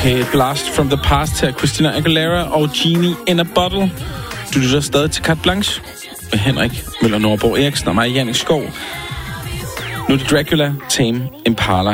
Okay, et blast from the past her. Christina Aguilera og Genie in a Bottle. Du lytter stadig til Carte Blanche med Henrik Møller Nordborg Eriksen og mig, Jannik Skov. Nu er det Dracula, Tame Impala.